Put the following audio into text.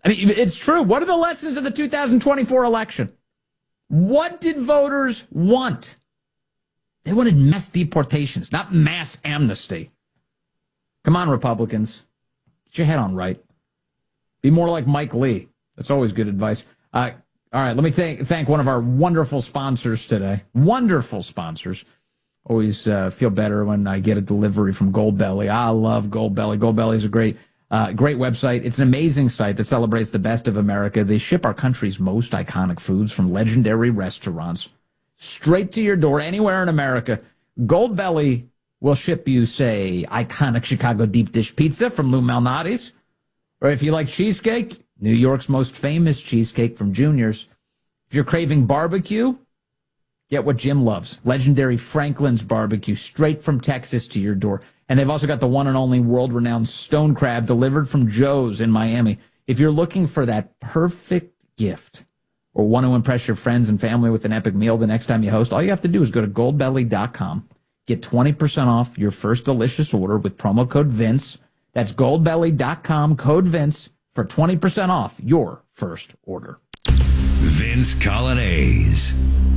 mean, it's true. What are the lessons of the 2024 election? What did voters want? They wanted mass deportations, not mass amnesty. Come on, Republicans. Get your head on right. Be more like Mike Lee. That's always good advice. All right, let me thank one of our wonderful sponsors today. Wonderful sponsors. Always feel better when I get a delivery from Goldbelly. I love Goldbelly. Goldbelly is a great website. It's an amazing site that celebrates the best of America. They ship our country's most iconic foods from legendary restaurants straight to your door anywhere in America. Goldbelly will ship you, say, iconic Chicago deep dish pizza from Lou Malnati's. Or if you like cheesecake, New York's most famous cheesecake from Junior's. If you're craving barbecue, get what Jim loves. Legendary Franklin's barbecue, straight from Texas to your door. And they've also got the one and only world-renowned stone crab delivered from Joe's in Miami. If you're looking for that perfect gift or want to impress your friends and family with an epic meal the next time you host, all you have to do is go to goldbelly.com. Get 20% off your first delicious order with promo code Vince. That's goldbelly.com, code Vince, for 20% off your first order. Vince Coglianese.